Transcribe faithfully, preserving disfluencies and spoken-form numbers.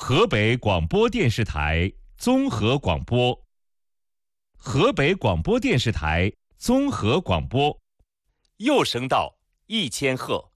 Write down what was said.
河北广播电视台综合广播，河北广播电视台综合广播， 右声道一千赫。